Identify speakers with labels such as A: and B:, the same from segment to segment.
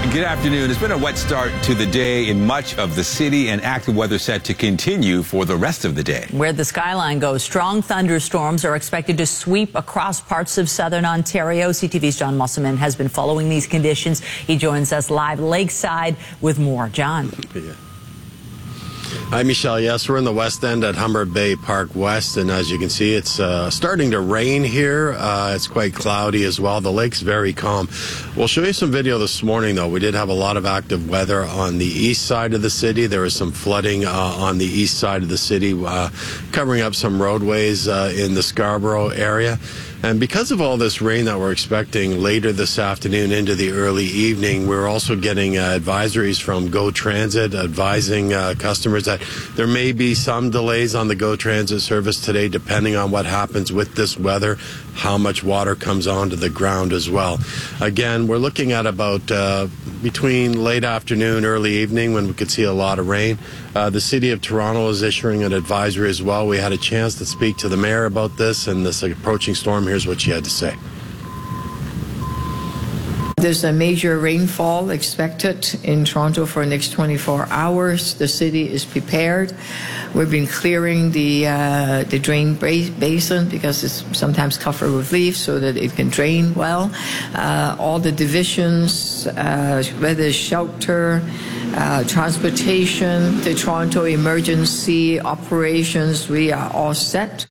A: Good afternoon. It's been a wet start to the day in much of the city, and active weather set to continue for the rest of the day. Where the skyline goes, strong thunderstorms are expected to sweep across parts of southern Ontario. CTV's John Musselman has been following these conditions. He joins us live lakeside with more. John.
B: Hi, Michelle. Yes, we're in the west end at Humber Bay Park West, and as you can see, it's starting to rain here. It's quite cloudy as well. The lake's very calm. We'll show you some video this morning, though. We did have a lot of active weather on the east side of the city. There was some flooding on the east side of the city, covering up some roadways in the Scarborough area. And because of all this rain that we're expecting later this afternoon into the early evening, we're also getting advisories from GO Transit advising customers that there may be some delays on the GO Transit service today, depending on what happens with this weather, how much water comes onto the ground as well. Again, we're looking at about between late afternoon, early evening when we could see a lot of rain. The City of Toronto is issuing an advisory as well. We had a chance to speak to the mayor about this and this approaching storm. Here's what she had to say.
C: There's a major rainfall expected in Toronto for the next 24 hours. The city is prepared. We've been clearing the drain basin because it's sometimes covered with leaves so that it can drain well. All the divisions, whether it's shelter, transportation, the Toronto emergency operations, we are all set.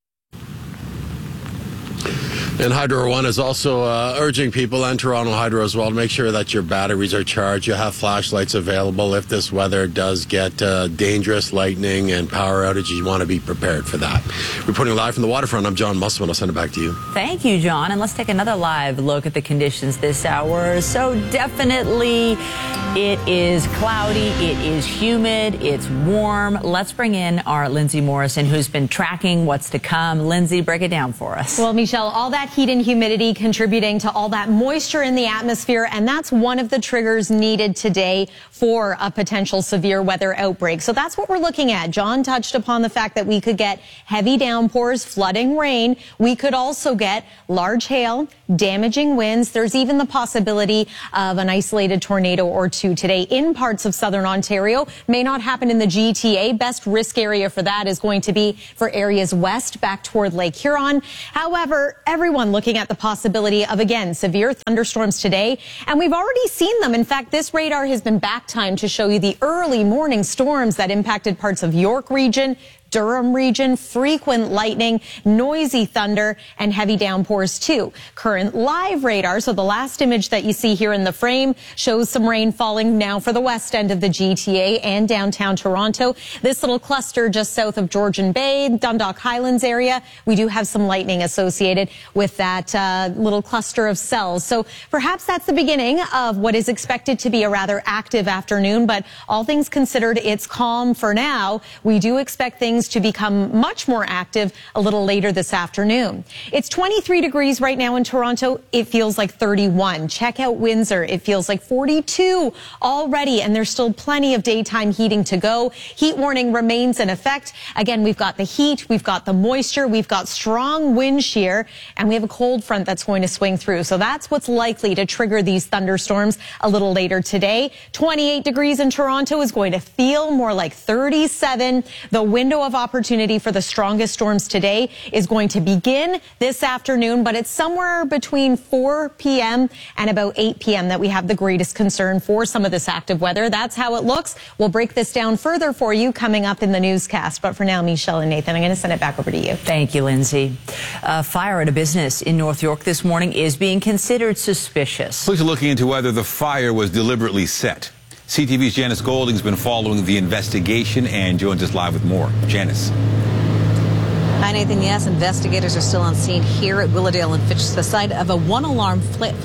B: And Hydro One is also urging people, and Toronto Hydro as well, to make sure that your batteries are charged. You have flashlights available if this weather does get dangerous, lightning and power outages. You want to be prepared for that. Reporting live from the waterfront, I'm John Musselman. I'll send it back to you.
A: Thank you, John. And let's take another live look at the conditions this hour. So definitely it is cloudy, it is humid, it's warm. Let's bring in our Lindsay Morrison, who's been tracking what's to come. Lindsay, break it down for us.
D: Well, Michelle, all that heat and humidity contributing to all that moisture in the atmosphere, and that's one of the triggers needed today for a potential severe weather outbreak. So that's what we're looking at. John touched upon the fact that we could get heavy downpours, flooding rain. We could also get large hail, damaging winds. There's even the possibility of an isolated tornado or two today in parts of southern Ontario. May not happen in the GTA. Best risk area for that is going to be for areas west back toward Lake Huron. However, everyone looking at the possibility of, again, severe thunderstorms today, and we've already seen them. In fact, this radar has been back timed to show you the early morning storms that impacted parts of York region, Durham region, frequent lightning, noisy thunder, and heavy downpours too. Current live radar, so the last image that you see here in the frame, shows some rain falling now for the west end of the GTA and downtown Toronto. This little cluster just south of Georgian Bay, Dundalk Highlands area, we do have some lightning associated with that little cluster of cells. So perhaps that's the beginning of what is expected to be a rather active afternoon, but all things considered, it's calm for now. We do expect things to become much more active a little later this afternoon. It's 23 degrees right now in Toronto. It feels like 31. Check out Windsor. It feels like 42 already, and there's still plenty of daytime heating to go. Heat warning remains in effect. Again, we've got the heat, we've got the moisture, we've got strong wind shear, and we have a cold front that's going to swing through. So that's what's likely to trigger these thunderstorms a little later today. 28 degrees in Toronto is going to feel more like 37. The window of opportunity for the strongest storms today is going to begin this afternoon, but it's somewhere between 4 p.m. and about 8 p.m. that we have the greatest concern for some of this active weather. That's how it looks. We'll break this down further for you coming up in the newscast. But for now, Michelle and Nathan, I'm going to send it back over to you.
A: Thank you, Lindsay. A fire at a business in North York this morning is being considered suspicious. Police are looking into whether the fire was deliberately set. CTV's Janice Golding's been following the investigation and joins us live with more. Janice.
E: Hi, Nathan. Yes, investigators are still on scene here at Willowdale and Fitch, the site of a one-alarm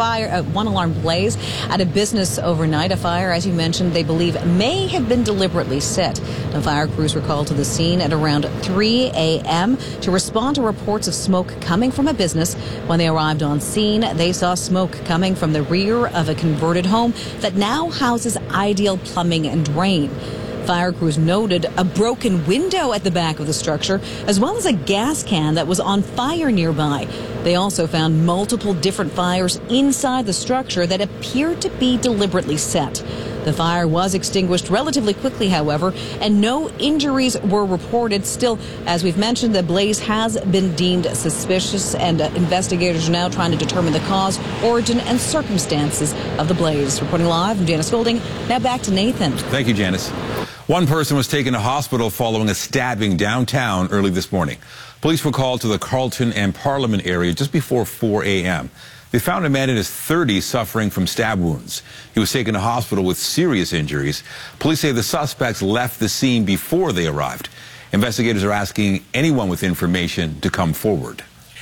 E: blaze at a business overnight. A fire, as you mentioned, they believe may have been deliberately set. The fire crews were called to the scene at around 3 a.m. to respond to reports of smoke coming from a business. When they arrived on scene, they saw smoke coming from the rear of a converted home that now houses Ideal Plumbing and Drain. Fire crews noted a broken window at the back of the structure, as well as a gas can that was on fire nearby. They also found multiple different fires inside the structure that appeared to be deliberately set. The fire was extinguished relatively quickly, however, and no injuries were reported. Still, as we've mentioned, the blaze has been deemed suspicious, and investigators are now trying to determine the cause, origin, and circumstances of the blaze. Reporting live from Janice Golding. Now back to Nathan.
A: Thank you, Janice. One person was taken to hospital following a stabbing downtown early this morning. Police were called to the Carlton and Parliament area just before 4 a.m. They found a man in his 30s suffering from stab wounds. He was taken to hospital with serious injuries. Police say the suspects left the scene before they arrived. Investigators are asking anyone with information to come forward.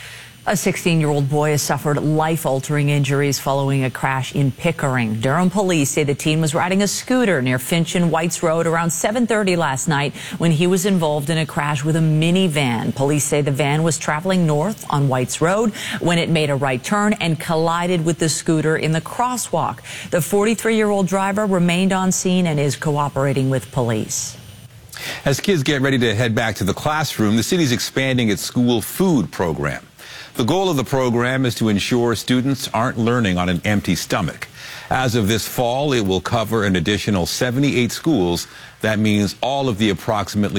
A: A 16-year-old boy has suffered life-altering injuries following a crash in Pickering. Durham police say the teen was riding a scooter near Finch and Whites Road around 7:30 last night when he was involved in a crash with a minivan. Police say the van was traveling north on Whites Road when it made a right turn and collided with the scooter in the crosswalk. The 43-year-old driver remained on scene and is cooperating with police. As kids get ready to head back to the classroom, the city's expanding its school food program. The goal of the program is to ensure students aren't learning on an empty stomach. As of this fall, it will cover an additional 78 schools. That means all of the approximately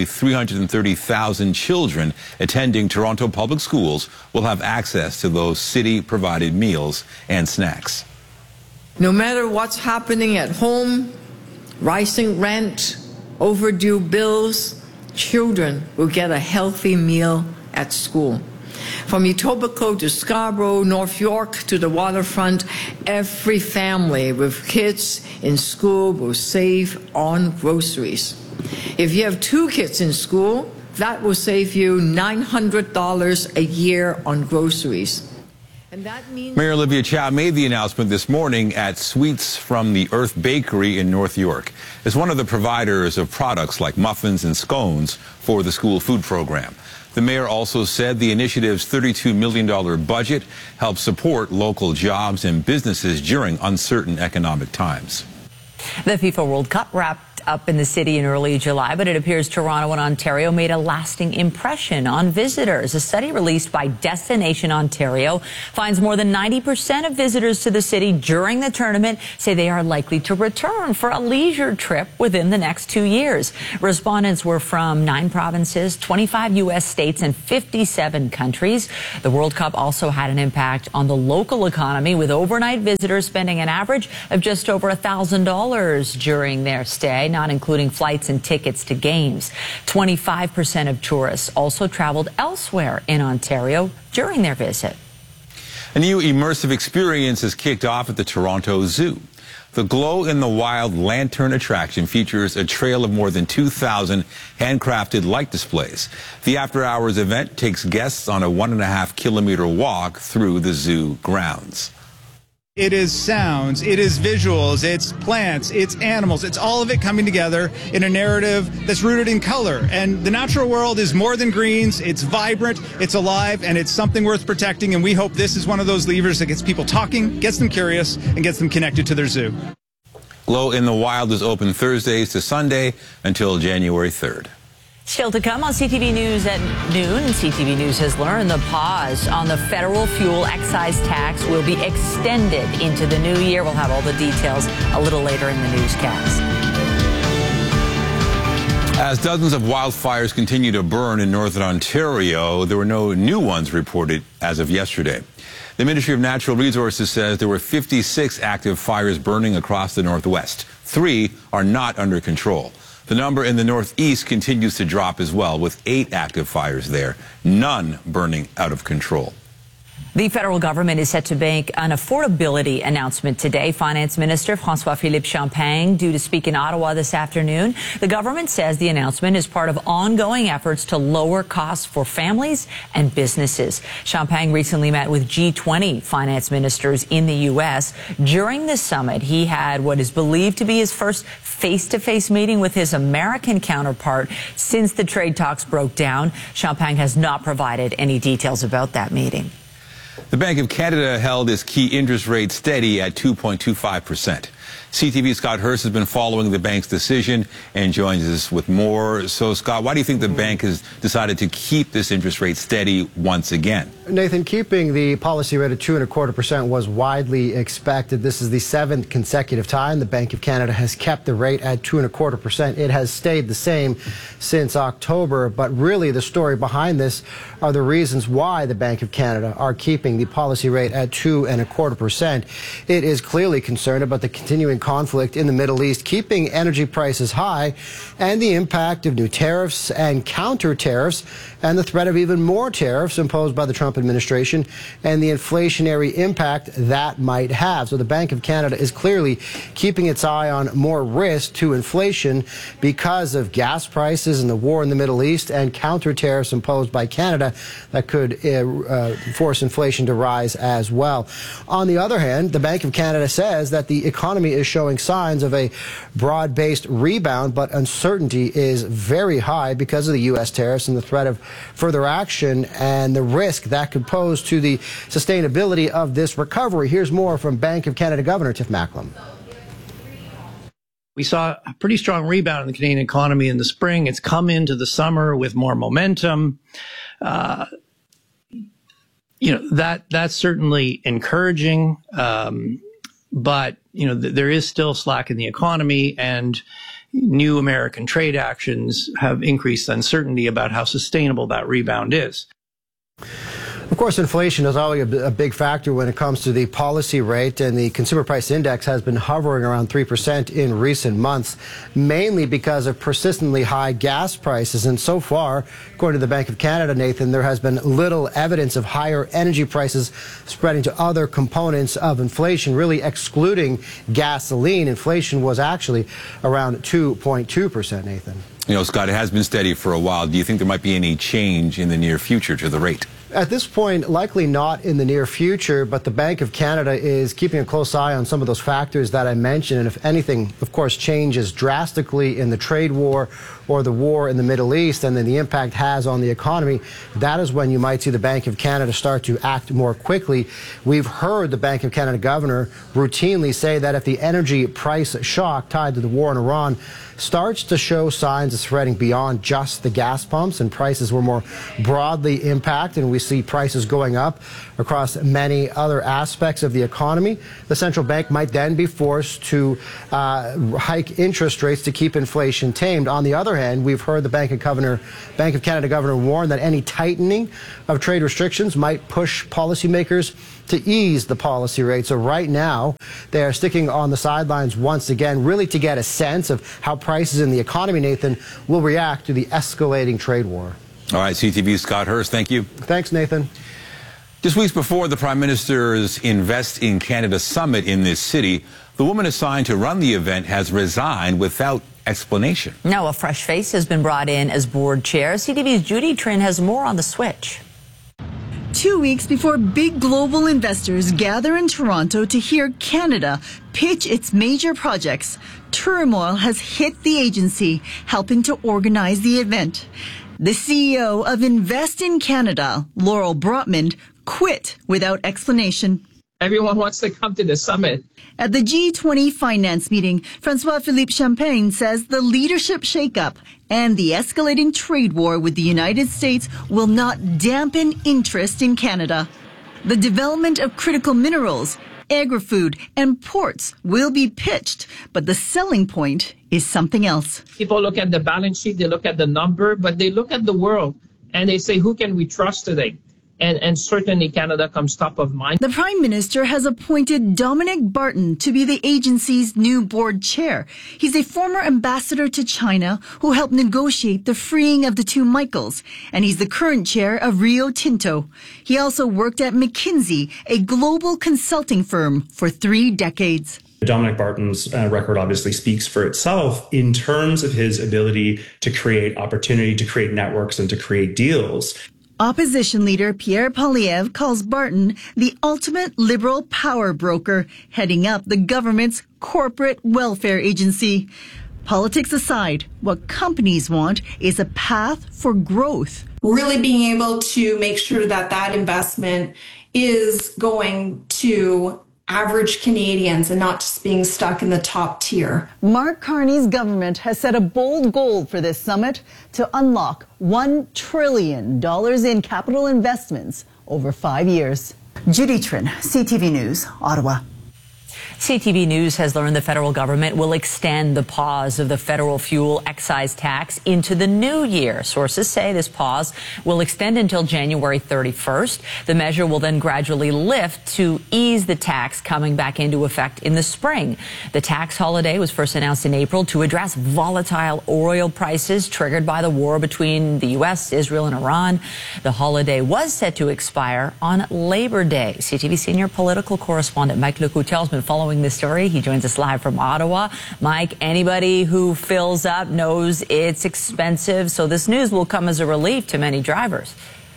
A: 330,000 children attending Toronto Public Schools will have access to those city-provided meals and snacks.
C: No matter what's happening at home, rising rent, overdue bills, children will get a healthy meal at school. From Etobicoke to Scarborough, North York to the waterfront, every family with kids in school will save on groceries. If you have 2 kids in school, that will save you $900 a year on groceries. And that means
A: Mayor Olivia Chow made the announcement this morning at Sweets from the Earth Bakery in North York. It's one of the providers of products like muffins and scones for the school food program. The mayor also said the initiative's $32 million budget helps support local jobs and businesses during uncertain economic times. The FIFA World Cup wrapped up in the city in early July, but it appears Toronto and Ontario made a lasting impression on visitors. A study released by Destination Ontario finds more than 90% of visitors to the city during the tournament say they are likely to return for a leisure trip within the next 2 years. Respondents were from 9 provinces, 25 U.S. states, and 57 countries. The World Cup also had an impact on the local economy, with overnight visitors spending an average of just over $1,000 during their stay, not including flights and tickets to games. 25% of tourists also traveled elsewhere in Ontario during their visit. A new immersive experience has kicked off at the Toronto Zoo. The Glow in the Wild Lantern attraction features a trail of more than 2,000 handcrafted light displays. The after-hours event takes guests on a 1.5-kilometer walk through the zoo grounds.
F: It is sounds, it is visuals, it's plants, it's animals, it's all of it coming together in a narrative that's rooted in color. And the natural world is more than greens, it's vibrant, it's alive, and it's something worth protecting. And we hope this is one of those levers that gets people talking, gets them curious, and gets them connected to their zoo.
A: Glow in the Wild is open Thursdays to Sunday until January 3rd. Still to come on CTV News at noon. CTV News has learned the pause on the federal fuel excise tax will be extended into the new year. We'll have all the details a little later in the newscast. As dozens of wildfires continue to burn in northern Ontario, there were no new ones reported as of yesterday. The Ministry of Natural Resources says there were 56 active fires burning across the northwest. 3 are not under control. The number in the northeast continues to drop as well, with 8 active fires there, none burning out of control. The federal government is set to make an affordability announcement today. Finance Minister François-Philippe Champagne due to speak in Ottawa this afternoon. The government says the announcement is part of ongoing efforts to lower costs for families and businesses. Champagne recently met with G20 finance ministers in the U.S. During this summit, he had what is believed to be his first face-to-face meeting with his American counterpart since the trade talks broke down. Champagne has not provided any details about that meeting. The Bank of Canada held its key interest rate steady at 2.25%. CTV's Scott Hurst has been following the bank's decision and joins us with more. So, Scott, why do you think the bank has decided to keep this interest rate steady once again?
G: Nathan, keeping the policy rate at 2.25% was widely expected. This is the 7th consecutive time the Bank of Canada has kept the rate at 2.25%. It has stayed the same since October, but really the story behind this are the reasons why the Bank of Canada are keeping the policy rate at 2.25%. It is clearly concerned about the continuing conflict in the Middle East, keeping energy prices high, and the impact of new tariffs and counter tariffs, and the threat of even more tariffs imposed by the Trump administration, and the inflationary impact that might have. So the Bank of Canada is clearly keeping its eye on more risk to inflation because of gas prices and the war in the Middle East and counter tariffs imposed by Canada that could force inflation to rise as well. On the other hand, the Bank of Canada says that the economy is showing signs of a broad-based rebound, but uncertainty is very high because of the U.S. tariffs and the threat of further action and the risk that could pose to the sustainability of this recovery. Here's more from Bank of Canada Governor Tiff Macklem.
H: We saw a pretty strong rebound in the Canadian economy in the spring. It's come into the summer with more momentum. That's certainly encouraging. But, there is still slack in the economy, and new American trade actions have increased uncertainty about how sustainable that rebound is.
G: Of course, inflation is always a big factor when it comes to the policy rate, and the consumer price index has been hovering around 3% in recent months, mainly because of persistently high gas prices. And so far, according to the Bank of Canada, Nathan, there has been little evidence of higher energy prices spreading to other components of inflation, really excluding gasoline. Inflation was actually around 2.2%, Nathan.
A: Scott, it has been steady for a while. Do you think there might be any change in the near future to the rate?
G: At this point, likely not in the near future, but the Bank of Canada is keeping a close eye on some of those factors that I mentioned. And if anything, of course, changes drastically in the trade war or the war in the Middle East, and then the impact has on the economy, that is when you might see the Bank of Canada start to act more quickly. We've heard the Bank of Canada governor routinely say that if the energy price shock tied to the war in Iran starts to show signs of spreading beyond just the gas pumps and prices were more broadly impacted, and we see prices going up across many other aspects of the economy, the central bank might then be forced to hike interest rates to keep inflation tamed. On the other hand, we've heard the Bank of Canada governor warn that any tightening of trade restrictions might push policymakers to ease the policy rate. So right now, they are sticking on the sidelines once again, really to get a sense of how prices in the economy, Nathan, will react to the escalating trade war.
A: All right, CTV's Scott Hurst, thank you.
G: Thanks, Nathan.
A: Just weeks before the Prime Minister's Invest in Canada summit in this city, the woman assigned to run the event has resigned without explanation.
I: Now a fresh face has been brought in as board chair. CTV's Judy Trin has more on the switch.
J: 2 weeks before big global investors gather in Toronto to hear Canada pitch its major projects, turmoil has hit the agency helping to organize the event. The CEO of Invest in Canada, Laurel Brotman, quit without explanation.
K: Everyone wants to come to the summit.
J: At the G20 finance meeting, François-Philippe Champagne says the leadership shakeup and the escalating trade war with the United States will not dampen interest in Canada. The development of critical minerals, agri-food, and ports will be pitched, but the selling point is something else.
K: People look at the balance sheet, they look at the number, but they look at the world and they say, who can we trust today? And certainly Canada comes top of mind.
J: The Prime Minister has appointed Dominic Barton to be the agency's new board chair. He's a former ambassador to China who helped negotiate the freeing of the two Michaels, and he's the current chair of Rio Tinto. He also worked at McKinsey, a global consulting firm, for 3 decades.
L: Dominic Barton's record obviously speaks for itself in terms of his ability to create opportunity, to create networks, and to create deals.
J: Opposition leader Pierre Poilievre calls Barton the ultimate liberal power broker, heading up the government's corporate welfare agency. Politics aside, what companies want is a path for growth.
M: Really being able to make sure that that investment is going to average Canadians and not just being stuck in the top tier.
J: Mark Carney's government has set a bold goal for this summit to unlock $1 trillion in capital investments over 5 years. Judy Trin, CTV News, Ottawa.
I: CTV News has learned the federal government will extend the pause of the federal fuel excise tax into the new year. Sources say this pause will extend until January 31st. The measure will then gradually lift to ease the tax coming back into effect in the spring. The tax holiday was first announced in April to address volatile oil prices triggered by the war between the U.S., Israel, and Iran. The holiday was set to expire on Labor Day. CTV senior political correspondent Mike Lehoutel has been following this story. He joins us live from Ottawa. Mike, anybody who fills up knows it's expensive, so this news will come as a relief to many drivers.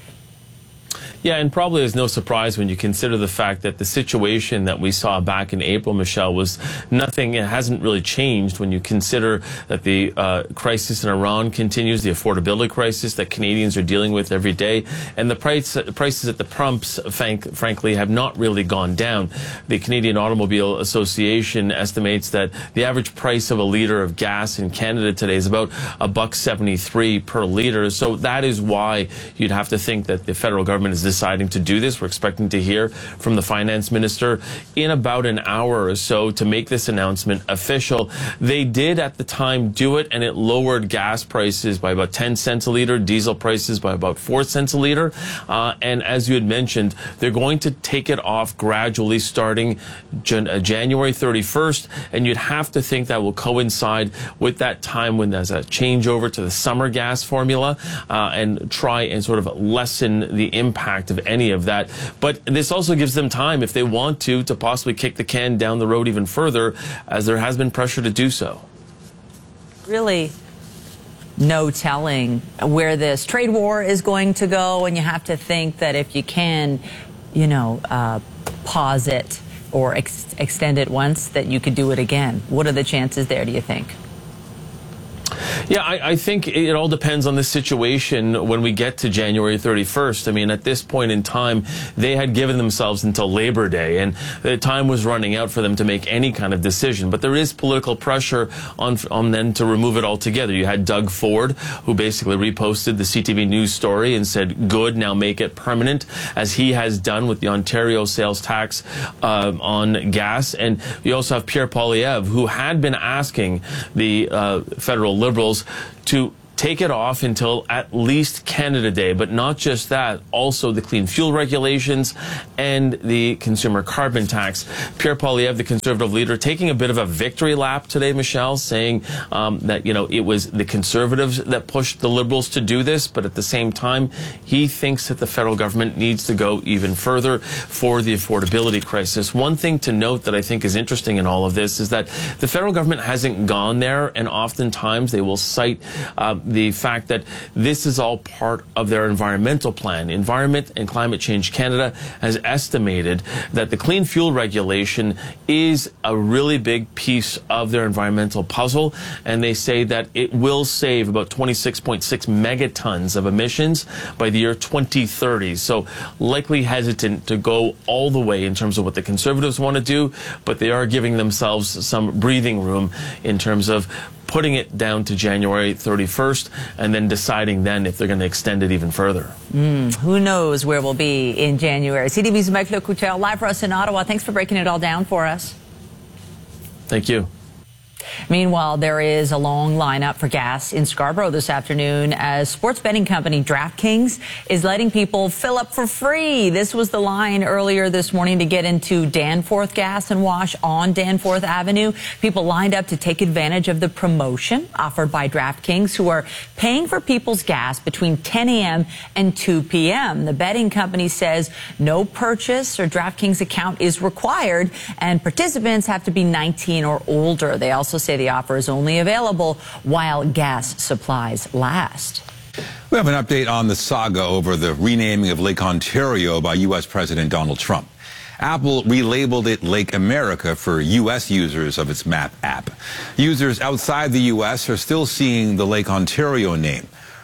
N: Yeah, and probably is no surprise when you consider the fact that the situation that we saw back in April, Michelle, was nothing. It hasn't really changed when you consider that the crisis in Iran continues, the affordability crisis that Canadians are dealing with every day, and the prices at the pumps, frankly, have not really gone down. The Canadian Automobile Association estimates that the average price of a litre of gas in Canada today is about $1.73 per litre. So that is why you'd have to think that the federal government is deciding to do this. We're expecting to hear from the finance minister in about an hour or so to make this announcement official. They did at the time do it, and it lowered gas prices by about 10 cents a litre, diesel prices by about 4 cents a litre. And as you had mentioned, they're going to take it off gradually starting January 31st. And you'd have to think that will coincide with that time when there's a changeover to the summer gas formula and try and sort of lessen the impact of any of that. But this also gives them time, if they want to possibly kick the can down the road even further, as there has been pressure to do so.
I: Really no telling where this trade war is going to go, and you have to think that if you can, pause it or extend it once, that you could do it again. What are the chances there, do you think?
N: Yeah, I think it all depends on the situation when we get to January 31st. I mean, at this point in time, they had given themselves until Labor Day, and the time was running out for them to make any kind of decision. But there is political pressure on them to remove it altogether. You had Doug Ford, who basically reposted the CTV News story and said, good, now make it permanent, as he has done with the Ontario sales tax on gas. And you also have Pierre Poilievre, who had been asking the federal Liberals to take it off until at least Canada Day, but not just that, also the clean fuel regulations and the consumer carbon tax. Pierre Poilievre, the Conservative leader, taking a bit of a victory lap today, Michelle, saying that, it was the Conservatives that pushed the Liberals to do this, but at the same time, he thinks that the federal government needs to go even further for the affordability crisis. One thing to note that I think is interesting in all of this is that the federal government hasn't gone there, and oftentimes they will cite the fact that this is all part of their environmental plan. Environment and Climate Change Canada has estimated that the clean fuel regulation is a really big piece of their environmental puzzle, and they say that it will save about 26.6 megatons of emissions by the year 2030. So likely hesitant to go all the way in terms of what the Conservatives want to do, but they are giving themselves some breathing room in terms of putting it down to January 31st and then deciding then if they're going to extend it even further.
I: Who knows where we'll be in January. CTV's Mike Lehoutel live for us in Ottawa. Thanks for breaking it all down for us.
N: Thank you.
I: Meanwhile, there is a long lineup for gas in Scarborough this afternoon as sports betting company DraftKings is letting people fill up for free. This was the line earlier this morning to get into Danforth Gas and Wash on Danforth Avenue. People lined up to take advantage of the promotion offered by DraftKings, who are paying for people's gas between 10 a.m. and 2 p.m. The betting company says no purchase or DraftKings account is required, and participants have to be 19 or older. They also say the offer is only available while gas supplies last.
A: We have an update on the saga over the renaming of Lake Ontario by U.S. President Donald Trump. Apple relabeled it Lake America for U.S. users of its Map app. Users outside the U.S. are still seeing the Lake Ontario name.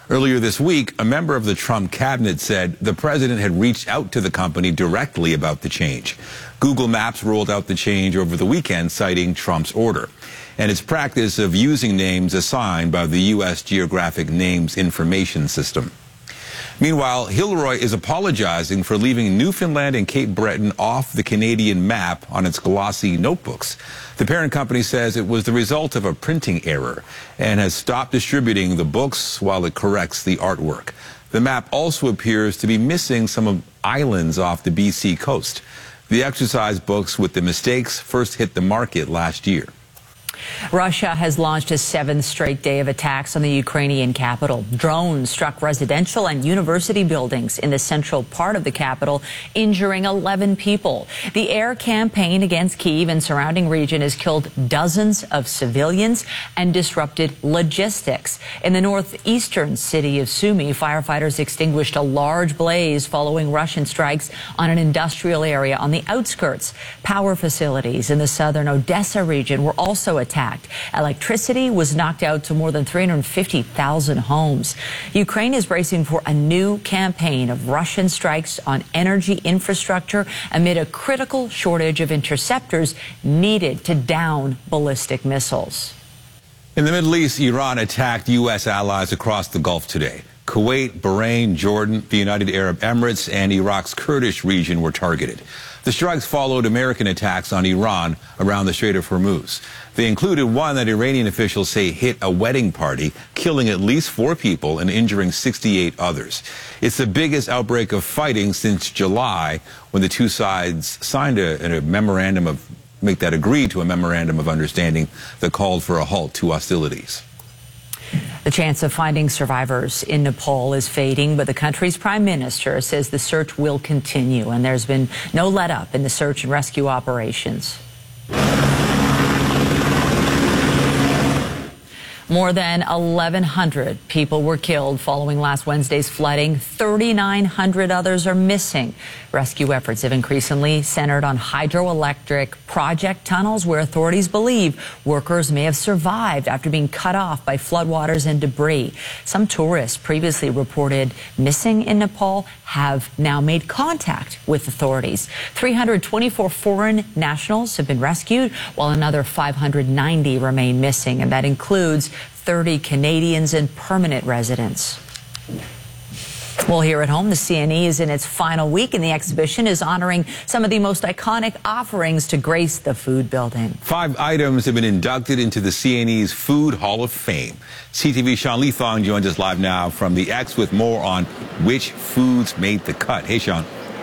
A: Earlier this week, a member of the Trump cabinet said the president had reached out to the company directly about the change. Google Maps rolled out the change over the weekend, citing Trump's order and its practice of using names assigned by the U.S. Geographic Names Information System. Meanwhile, Hilroy is apologizing for leaving Newfoundland and Cape Breton off the Canadian map on its glossy notebooks. The parent company says it was the result of a printing error and has stopped distributing the books while it corrects the artwork. The map also appears to be missing some islands off the BC coast. The exercise books with the mistakes first hit the market last year.
I: Russia has launched a seventh straight day of attacks on the Ukrainian capital. Drones struck residential and university buildings in the central part of the capital, injuring 11 people. The air campaign against Kyiv and surrounding region has killed dozens of civilians and disrupted logistics. In the northeastern city of Sumy, firefighters extinguished a large blaze following Russian strikes on an industrial area on the outskirts. Power facilities in the southern Odessa region were also attacked. Electricity was knocked out to more than 350,000 homes. Ukraine is bracing for a new campaign of Russian strikes on energy infrastructure amid a critical shortage of interceptors needed to down ballistic missiles.
A: In the Middle East, Iran attacked U.S. allies across the Gulf today. Kuwait, Bahrain, Jordan, the United Arab Emirates, and Iraq's Kurdish region were targeted. The strikes followed American attacks on Iran around the Strait of Hormuz. They included one that Iranian officials say hit a wedding party, killing at least 4 people and injuring 68 others. It's the biggest outbreak of fighting since July, when the two sides signed a memorandum of agreed to a memorandum of understanding that called for a halt to hostilities.
I: The chance of finding survivors in Nepal is fading, but the country's prime minister says the search will continue, and there's been no let-up in the search and rescue operations. More than 1,100 people were killed following last Wednesday's flooding. 3,900 others are missing. Rescue efforts have increasingly centered on hydroelectric project tunnels where authorities believe workers may have survived after being cut off by floodwaters and debris. Some tourists previously reported missing in Nepal have now made contact with authorities. 324 foreign nationals have been rescued, while another 590 remain missing, and that includes 30 Canadians and permanent residents. Well, here at home, the CNE is in its final week, and the exhibition is honoring some of the most iconic offerings to grace the food building.
A: 5 items have been inducted into the CNE's Food Hall of Fame. CTV's Sean Lee Fong joins us live now from the X with more on which foods made the cut. Hey, Sean.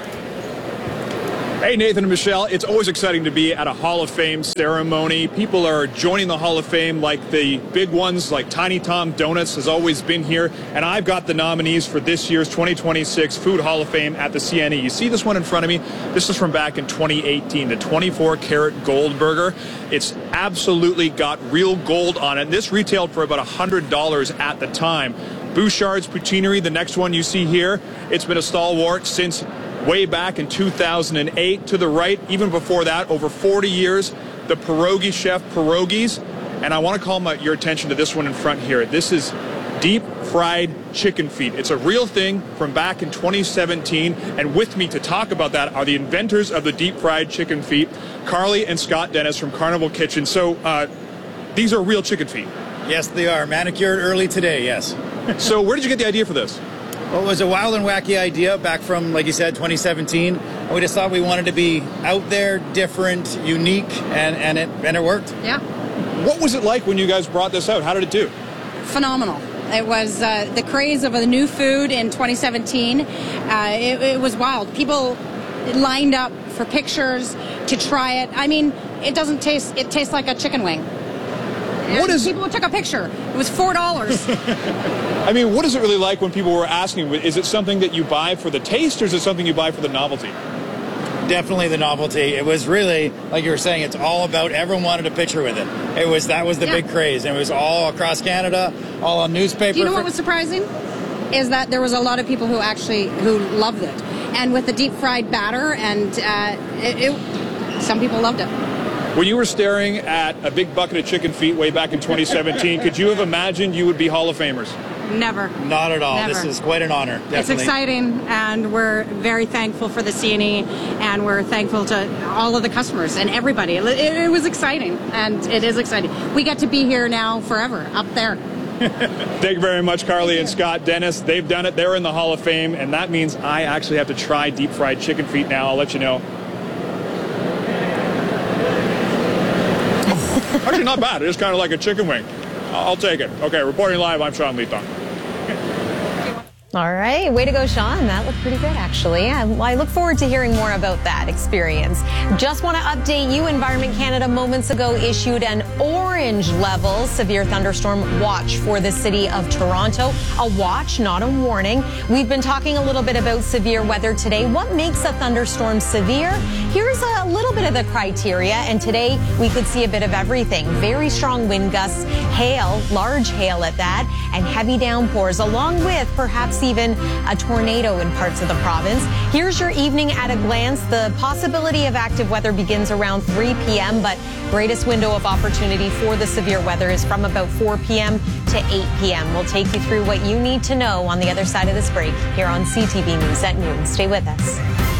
O: Hey, Nathan and Michelle, it's always exciting to be at a Hall of Fame ceremony. People are joining the Hall of Fame, like the big ones, like Tiny Tom Donuts has always been here. And I've got the nominees for this year's 2026 Food Hall of Fame at the CNE. You see this one in front of me? This is from back in 2018, the 24-karat gold burger. It's absolutely got real gold on it. This retailed for about $100 at the time. Bouchard's Poutineery, the next one you see here, it's been a stalwart since way back in 2008. To the right, even before that, over 40 years, the Pierogi Chef Pierogies. And I want to call your attention to this one in front here. This is deep fried chicken feet. It's a real thing from back in 2017. And with me to talk about that are the inventors of the deep fried chicken feet, Carly and Scott Dennis from Carnival Kitchen. So these are real chicken feet.
P: Yes, they are. Manicured early today, yes.
O: So where did you get the idea for this?
P: Well, it was a wild and wacky idea back from, like you said, 2017. And we just thought we wanted to be out there, different, unique, and it worked.
Q: Yeah.
O: What was it like when you guys brought this out? How did it do?
Q: Phenomenal. It was the craze of a new food in 2017. It was wild. People lined up for pictures to try it. I mean, it tastes like a chicken wing. People took a picture. It was $4.
O: I mean, what is it really like when people were asking? Is it something that you buy for the taste, or is it something you buy for the novelty?
P: Definitely the novelty. It was really, like you were saying, it's all about, everyone wanted a picture with it. That was the big craze. And it was all across Canada, all on newspaper.
Q: Do you know what was surprising? Is that there was a lot of people who loved it. And with the deep fried batter, and some people loved it.
O: When you were staring at a big bucket of chicken feet way back in 2017, could you have imagined you would be Hall of Famers?
Q: Never.
P: Not at all.
Q: Never.
P: This is quite an honor. Definitely.
Q: It's exciting, and we're very thankful for the CNE, and we're thankful to all of the customers and everybody. It was exciting, and it is exciting. We get to be here now forever, up there.
O: Thank you very much, Carly and Scott. Dennis, they've done it. They're in the Hall of Fame, and that means I actually have to try deep fried chicken feet now. I'll let you know. Actually, not bad. It is kind of like a chicken wing. I'll take it. Okay, reporting live, I'm Sean Leathong.
D: All right. Way to go, Sean. That looked pretty good, actually. I look forward to hearing more about that experience. Just want to update you. Environment Canada moments ago issued an orange level severe thunderstorm watch for the city of Toronto. A watch, not a warning. We've been talking a little bit about severe weather today. What makes a thunderstorm severe? Here's a little bit of the criteria. And today we could see a bit of everything. Very strong wind gusts, hail, large hail at that, and heavy downpours, along with perhaps even a tornado in parts of the province. Here's your evening at a glance. The possibility of active weather begins around 3 p.m., but greatest window of opportunity for the severe weather is from about 4 p.m. to 8 p.m. We'll take you through what you need to know on the other side of this break here on CTV News at noon. Stay with us.